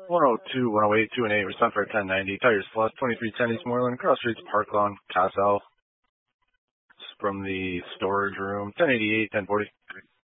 102, 108, 2 and 8, Sunfire 1090, Tires Plus, 2310 East Moreland, Cross Streets, Park Lawn, Castle. From the storage room, 1088, 1040.